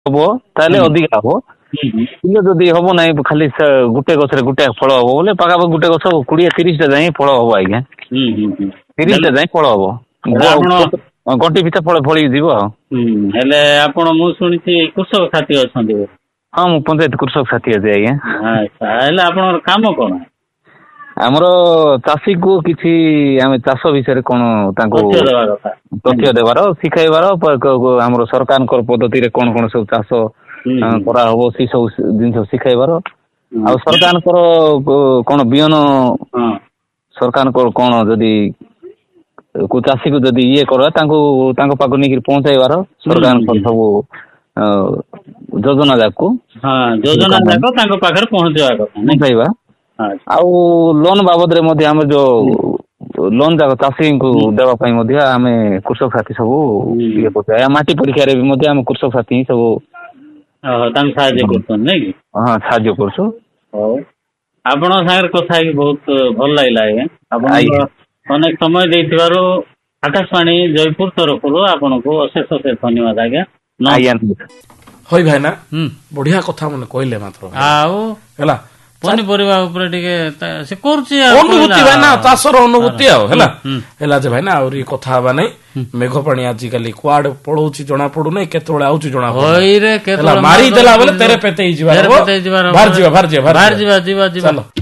ହବ ତାହେଲେ ଅଧିକା ହବ। କିନ୍ତୁ ଯଦି ହବ ନାହିଁ ଖାଲି ଗୋଟେ ଗଛରେ ଗୋଟେ ଫଳ ହବ ବୋଲେ ପାଖାପାଖି ଗୋଟେ ଗଛ 20-30ଟା ଯାଏ ଫଳ ହବ ଆଜ୍ଞା। 30ଟା ଯାଏ ଫଳ ହବ। ଗଣ୍ଟି ପିଛା ଫଳ ଫଳି ଯିବ ଆଉ। ହେଲେ ଆପଣ ମୁଁ ଶୁଣିଛି କୃଷକ ସାଥୀ ଅଛନ୍ତି। ହଁ ମୁଁ ପଞ୍ଚାୟତ କୃଷକ ସାଥୀ ଅଛି ଆଜ୍ଞା। ଆଚ୍ଛା ହେଲେ ଆପଣଙ୍କର କାମ କଣ? ଆମର ଚାଷୀକୁ କିଛି ଆମେ ଚାଷ ବିଷୟରେ କଣ ତାଙ୍କୁ ତଥ୍ୟ ଦେବାର ଶିଖାଇବାର ଆମର ସରକାରଙ୍କର ପଦ୍ଧତିରେ କଣ କଣ ସବୁ ଚାଷ କରାହବ ସେ ସବୁ ଜିନିଷ ଶିଖାଇବାର ଆଉ ସରକାରଙ୍କର କଣ ବିହନ ସରକାରଙ୍କର କଣ ଯଦି ଚାଷୀକୁ ଯଦି ଇଏ କରିବା ତାଙ୍କ ପାଖକୁ ନେଇକି ପହଞ୍ଚାଇବାର ସରକାରଙ୍କର ସବୁ ଯୋଜନା ଯାକୁ ଯୋଜନା ଯାକ ତାଙ୍କ ପାଖରେ ପହଞ୍ଚାଇବା। ଆଉ ଲୋନ ବାବଦରେ ମଧ୍ୟ ଆମେ ଯୋଉ ଲୋନ ଯାକ ଚାଷୀଙ୍କୁ ଦେବା ପାଇଁ ମଧ୍ୟ ଆମେ କୃଷକ ସାଥୀ ସବୁ ଇଏ କରୁଛୁ। ମାଟି ପରୀକ୍ଷାରେ ବି ମଧ୍ୟ ଆମେ କୃଷକ ସାଥୀ ହିଁ ସବୁ ତାଙ୍କୁ ସାହାଯ୍ୟ କରୁଛନ୍ତି ନାଇଁ କି? ହଁ ସାହାଯ୍ୟ କରୁଛୁ। ହଉ ଆପଣଙ୍କ ସାଙ୍ଗରେ କଥା ହେଇକି ବହୁତ ଭଲ ଲାଗିଲା ଆଜ୍ଞା। ଆପଣଙ୍କ ଅନେକ ସମୟ ଦେଇଥିବାରୁ ଆକାଶବାଣୀ ଜୟପୁର ତରଫରୁ ଆପଣଙ୍କୁ ଅଶେଷ ଅଶେଷ ଧନ୍ୟବାଦ ଆଜ୍ଞା। ହଇ ଭାଇନା ବଢିଆ କଥା ମାନେ କହିଲେ ମାତ୍ର ଆଉ ହେଲା ପନିପରିବା ଉପରେ ଟିକେ ସେ କରୁଛି ଅନୁଭୂତି ଭାଇନା ଚାଷର ଅନୁଭୂତି ଆଉ ହେଲା ଯେ ଭାଇନା ଆହୁରି କଥା ହବା ନାଇଁ। ମେଘ ପାଣି ଆଜିକାଲି କୁଆଡେ ପଳଉଛି ଜଣା ପଡୁନାହିଁ କେତେବେଳେ ଆଉଛି ଜଣା ପଡୁନି। ମାରିଦେଲା ବେଲେ ତେରେ ପେତେ ହେଇଯିବା ବାହାରି ଯିବା।